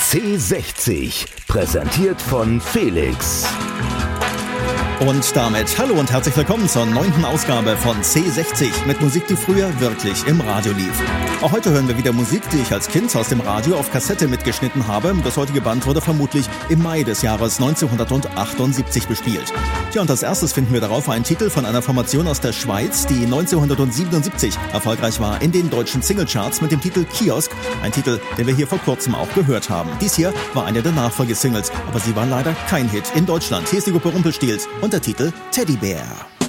C60, präsentiert von Felix. Und damit hallo und herzlich willkommen zur 9. Ausgabe von C60 mit Musik, die früher wirklich im Radio lief. Auch heute hören wir wieder Musik, die ich als Kind aus dem Radio auf Kassette mitgeschnitten habe. Das heutige Band wurde vermutlich im Mai des Jahres 1978 bespielt. Ja, und als erstes finden wir darauf einen Titel von einer Formation aus der Schweiz, die 1977 erfolgreich war in den deutschen Singlecharts mit dem Titel Kiosk. Ein Titel, den wir hier vor kurzem auch gehört haben. Dies hier war eine der Nachfolgesingles, aber sie war leider kein Hit in Deutschland. Hier ist die Gruppe Rumpelstilz und der Titel Teddybär.